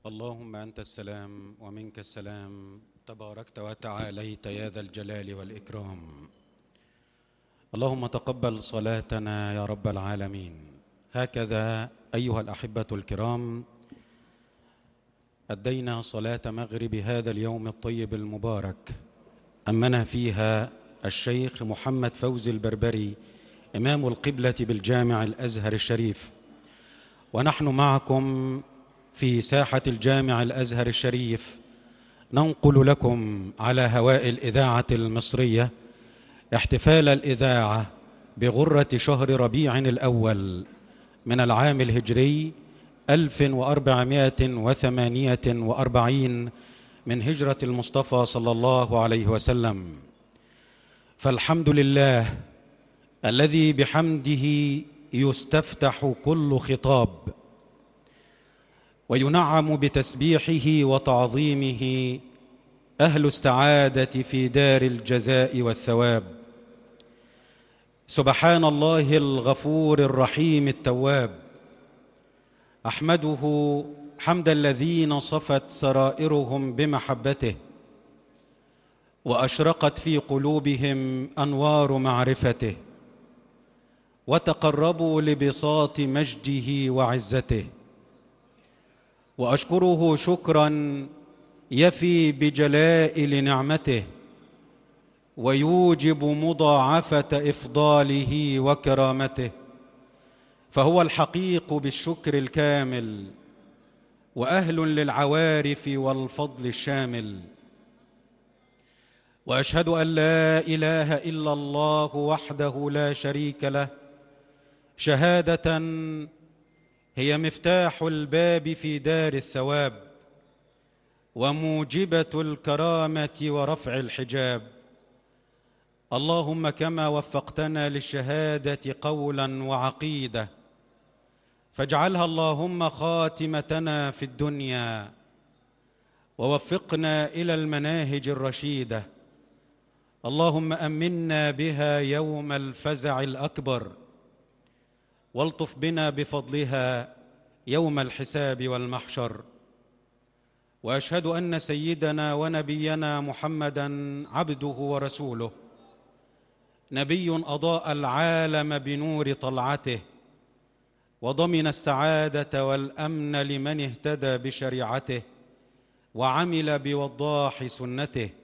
اللهم أنت السلام ومنك السلام، تباركت وتعاليت يا ذا الجلال والإكرام. اللهم تقبل صلاتنا يا رب العالمين. هكذا أيها الأحبة الكرام أدينا صلاة مغرب هذا اليوم الطيب المبارك، أمنا فيها الشيخ محمد فوزي البربري إمام القبلة بالجامع الأزهر الشريف، ونحن معكم في ساحة الجامع الأزهر الشريف ننقل لكم على هواء الإذاعة المصرية احتفال الإذاعة بغرة شهر ربيع الأول من العام الهجري 1448 من هجرة المصطفى صلى الله عليه وسلم. فالحمد لله الذي بحمده يستفتح كل خطاب، وينعم بتسبيحه وتعظيمه أهل السعادة في دار الجزاء والثواب. سبحان الله الغفور الرحيم التواب، أحمده حمد الذين صفت سرائرهم بمحبته وأشرقت في قلوبهم أنوار معرفته، وتقربوا لبساط مجده وعزته. وأشكره شكرا يفي بجلائل نعمته ويوجب مضاعفة إفضاله وكرامته، فهو الحقيق بالشكر الكامل وأهل للعوارف والفضل الشامل. وأشهد أن لا إله إلا الله وحده لا شريك له، شهادة هي مفتاح الباب في دار الثواب وموجبة الكرامة ورفع الحجاب. اللهم كما وفقتنا للشهادة قولا وعقيدة، فاجعلها اللهم خاتمتنا في الدنيا، ووفقنا إلى المناهج الرشيدة. اللهم أمنا بها يوم الفزع الأكبر، والطف بنا بفضلها يوم الحساب والمحشر. وأشهد أن سيدنا ونبينا محمدًا عبده ورسوله، نبي أضاء العالم بنور طلعته، وضمن السعادة والأمن لمن اهتدى بشريعته وعمل بوضاح سنته.